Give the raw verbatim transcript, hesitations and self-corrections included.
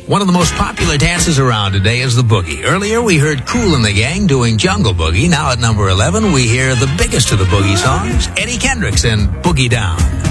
One of the most popular dances around today is the boogie. Earlier, we heard Kool and the Gang doing Jungle Boogie. Now at number eleven, we hear the biggest of the boogie songs, Eddie Kendricks and Boogie Down.